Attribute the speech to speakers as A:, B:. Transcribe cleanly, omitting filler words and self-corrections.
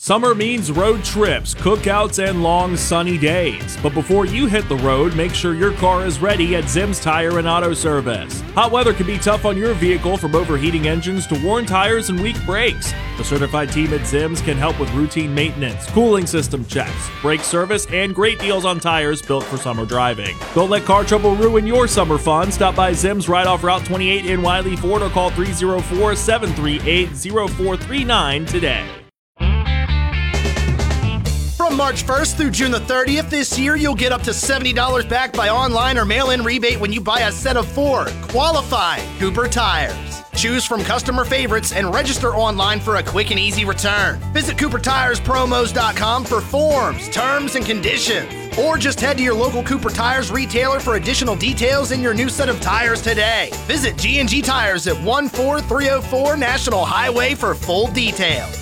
A: Summer means road trips, cookouts, and long sunny days. But before you hit the road, make sure your car is ready at Zims Tire and Auto Service. Hot weather can be tough on your vehicle, from overheating engines to worn tires and weak brakes. The certified team at Zims can help with routine maintenance, cooling system checks, brake service, and great deals on tires built for summer driving. Don't let car trouble ruin your summer fun. Stop by Zims right off Route 28 in Wiley Ford or call 304-738-0439 today.
B: From March 1st through June the 30th this year, you'll get up to $70 back by online or mail-in rebate when you buy a set of 4 qualified Cooper tires. Choose from customer favorites and register online for a quick and easy return. Visit CooperTiresPromos.com for forms, terms, and conditions. Or just head to your local Cooper Tires retailer for additional details in your new set of tires today. Visit G&G Tires at 14304 National Highway for full details.